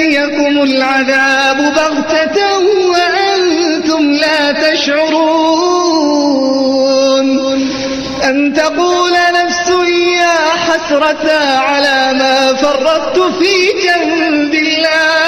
يأتيكم العذاب بغتة وأنتم لا تشعرون أن تقول نفس يا حسرة على ما فرطت في جنب الله